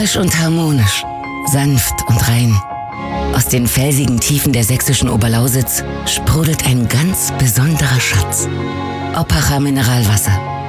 Frisch und harmonisch, sanft und rein. Aus den felsigen Tiefen der sächsischen Oberlausitz sprudelt ein ganz besonderer Schatz. Oppacher Mineralwasser.